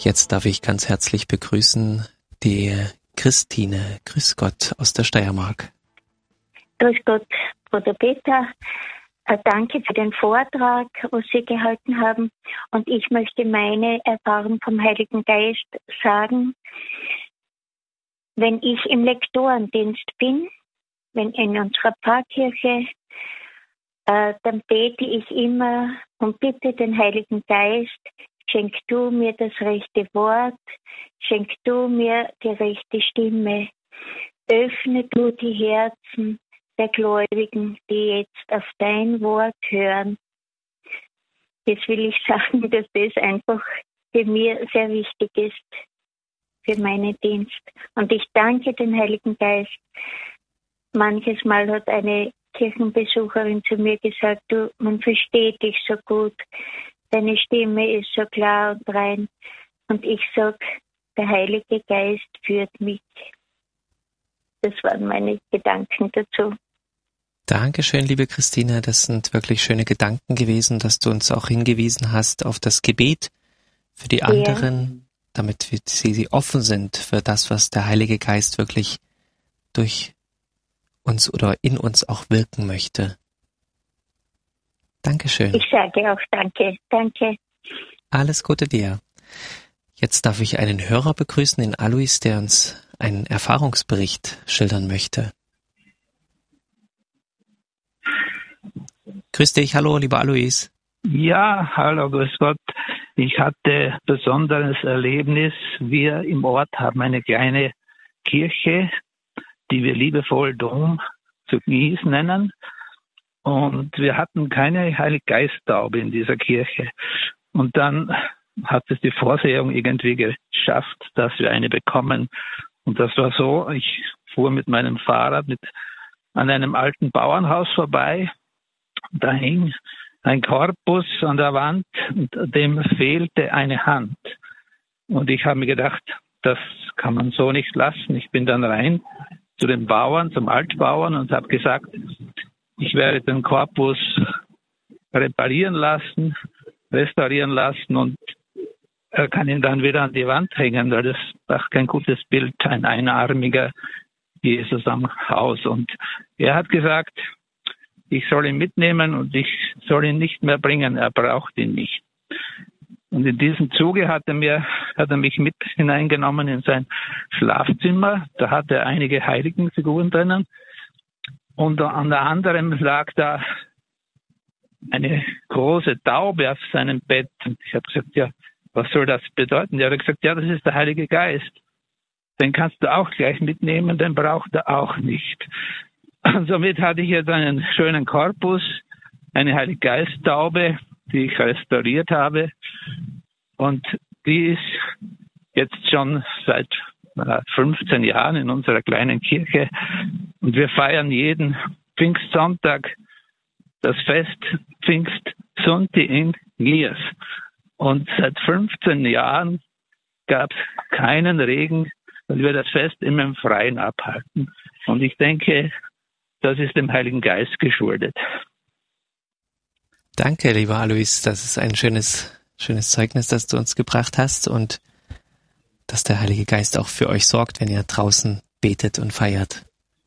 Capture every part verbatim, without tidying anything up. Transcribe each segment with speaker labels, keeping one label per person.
Speaker 1: Jetzt darf ich ganz herzlich begrüßen die Christine. Grüß Gott aus der Steiermark.
Speaker 2: Grüß Gott, Bruder Peter. Danke für den Vortrag, was Sie gehalten haben. Und ich möchte meine Erfahrung vom Heiligen Geist sagen. Wenn ich im Lektorendienst bin, wenn in unserer Pfarrkirche, äh, dann bete ich immer und bitte den Heiligen Geist, schenk du mir das rechte Wort, schenk du mir die rechte Stimme, öffne du die Herzen der Gläubigen, die jetzt auf dein Wort hören. Jetzt will ich sagen, dass das einfach für mich sehr wichtig ist, für meinen Dienst. Und ich danke den Heiligen Geist. Manches Mal hat eine Kirchenbesucherin zu mir gesagt, du, man versteht dich so gut, deine Stimme ist so klar und rein. Und ich sage, der Heilige Geist führt mich. Das waren meine Gedanken dazu.
Speaker 1: Dankeschön, liebe Christine. Das sind wirklich schöne Gedanken gewesen, dass du uns auch hingewiesen hast auf das Gebet für die anderen, ja, damit sie, sie offen sind für das, was der Heilige Geist wirklich durch uns oder in uns auch wirken möchte. Dankeschön.
Speaker 2: Ich sage auch danke. Danke.
Speaker 1: Alles Gute dir. Jetzt darf ich einen Hörer begrüßen, den Alois, der uns einen Erfahrungsbericht schildern möchte. Grüß dich, hallo, lieber Alois.
Speaker 3: Ja, hallo, grüß Gott. Ich hatte ein besonderes Erlebnis. Wir im Ort haben eine kleine Kirche, die wir liebevoll Dom zu Gies nennen. Und wir hatten keine Heiliggeisttaube in dieser Kirche. Und dann hat es die Vorsehung irgendwie geschafft, dass wir eine bekommen. Und das war so, ich fuhr mit meinem Fahrrad mit an einem alten Bauernhaus vorbei. Da hing ein Korpus an der Wand und dem fehlte eine Hand. Und ich habe mir gedacht, das kann man so nicht lassen. Ich bin dann rein zu den Bauern, zum Altbauern und habe gesagt, ich werde den Korpus reparieren lassen, restaurieren lassen und er kann ihn dann wieder an die Wand hängen, weil das ist auch kein gutes Bild, ein einarmiger Jesus am Haus. Und er hat gesagt, ich soll ihn mitnehmen und ich soll ihn nicht mehr bringen, er braucht ihn nicht. Und in diesem Zuge hat er, mir, hat er mich mit hineingenommen in sein Schlafzimmer. Da hat er einige Heiligenfiguren drinnen. Und an der anderen lag da eine große Taube auf seinem Bett. Und ich habe gesagt, ja, was soll das bedeuten? Er hat gesagt, ja, das ist der Heilige Geist. Den kannst du auch gleich mitnehmen, den braucht er auch nicht. Und somit hatte ich jetzt einen schönen Korpus, eine Heilige Geist-Taube, die ich restauriert habe. Und die ist jetzt schon seit fünfzehn Jahren in unserer kleinen Kirche. Und wir feiern jeden Pfingstsonntag das Fest Pfingstsunti in Glias. Und seit fünfzehn Jahren gab es keinen Regen, weil wir das Fest immer im Freien abhalten. Und ich denke, das ist dem Heiligen Geist geschuldet.
Speaker 1: Danke, lieber Alois. Das ist ein schönes, schönes Zeugnis, das du uns gebracht hast und dass der Heilige Geist auch für euch sorgt, wenn ihr draußen betet und feiert.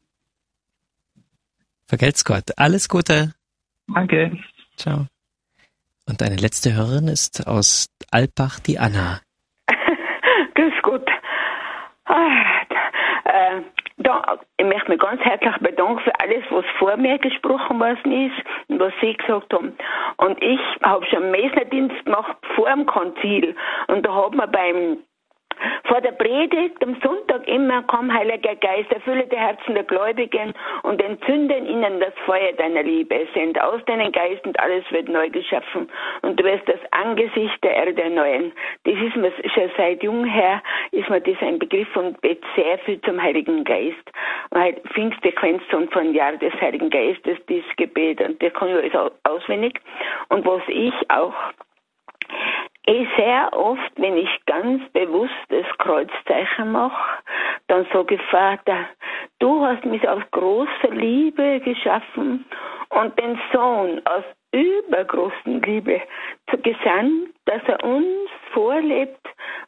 Speaker 1: Vergelt's Gott. Alles Gute.
Speaker 3: Danke.
Speaker 1: Ciao. Und eine letzte Hörerin ist aus Alpbach, die Anna.
Speaker 4: Grüß Gott. Ah, äh, da, ich möchte mich ganz herzlich bedanken für alles, was vor mir gesprochen worden ist und was Sie gesagt haben. Und ich habe schon einen Mesnerdienst gemacht vor dem Konzil. Und da hat man beim vor der Predigt am Sonntag immer, komm, Heiliger Geist, erfülle die Herzen der Gläubigen und entzünde in ihnen das Feuer deiner Liebe. Send aus deinen Geist und alles wird neu geschaffen und du wirst das Angesicht der Erde erneuern. Das ist mir schon seit jung her, ist mir das ein Begriff und bet sehr viel zum Heiligen Geist. Weil Pfingstsequenz von Jahr des Heiligen Geistes, dieses Gebet, und der kann ich alles auswendig. Und was ich auch Ich sehr oft, wenn ich ganz bewusst das Kreuzzeichen mache, dann sage ich, Vater, du hast mich aus großer Liebe geschaffen und den Sohn aus übergroßen Liebe zu gesandt, dass er uns vorlebt,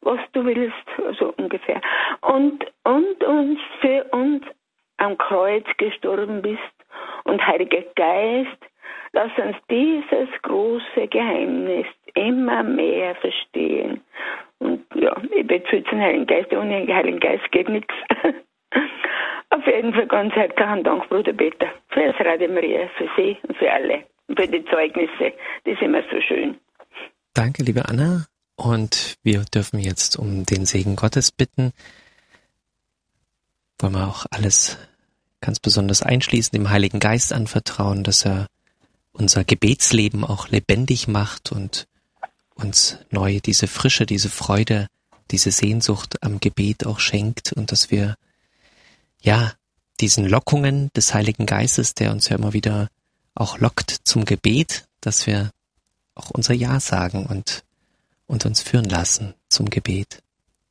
Speaker 4: was du willst, so ungefähr. Und, und uns für uns am Kreuz gestorben bist. Und Heiliger Geist, lass uns dieses große Geheimnis immer mehr verstehen. Und ja, ich bete für den Heiligen Geist, ohne den Heiligen Geist geht nichts. Auf jeden Fall ganz herzlichen Dank, Bruder Peter, für das Radio Maria, für Sie und für alle. Und für die Zeugnisse, die sind immer so schön.
Speaker 1: Danke, liebe Anna. Und wir dürfen jetzt um den Segen Gottes bitten. Wollen wir auch alles ganz besonders einschließen, dem Heiligen Geist anvertrauen, dass er unser Gebetsleben auch lebendig macht und uns neu diese Frische, diese Freude, diese Sehnsucht am Gebet auch schenkt und dass wir, ja, diesen Lockungen des Heiligen Geistes, der uns ja immer wieder auch lockt zum Gebet, dass wir auch unser Ja sagen und, und uns führen lassen zum Gebet.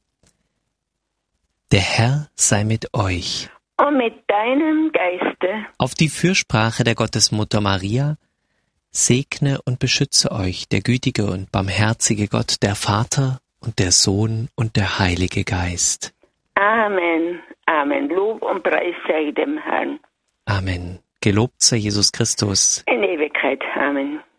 Speaker 1: Der Herr sei mit euch.
Speaker 4: Und mit deinem Geiste.
Speaker 1: Auf die Fürsprache der Gottesmutter Maria segne und beschütze euch der gütige und barmherzige Gott, der Vater und der Sohn und der Heilige Geist.
Speaker 4: Amen. Amen. Lob und Preis sei dem Herrn.
Speaker 1: Amen. Gelobt sei Jesus Christus.
Speaker 4: In Ewigkeit. Amen.